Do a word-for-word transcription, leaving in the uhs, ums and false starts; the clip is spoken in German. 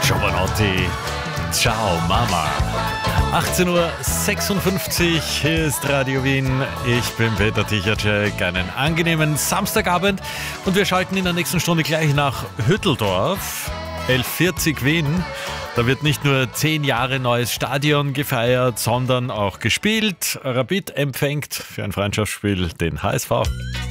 Giovanotti, ciao Mama. achtzehn Uhr sechsundfünfzig, hier ist Radio Wien. Ich bin Peter Tichatschek. Einen angenehmen Samstagabend und wir schalten in der nächsten Stunde gleich nach Hütteldorf, elf vierzig Wien. Da wird nicht nur zehn Jahre neues Stadion gefeiert, sondern auch gespielt. Rapid empfängt für ein Freundschaftsspiel den H S V.